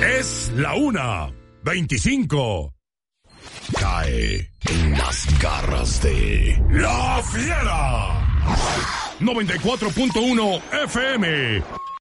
Es la 1:25. Cae en las garras de La Fiera. 94.1 FM.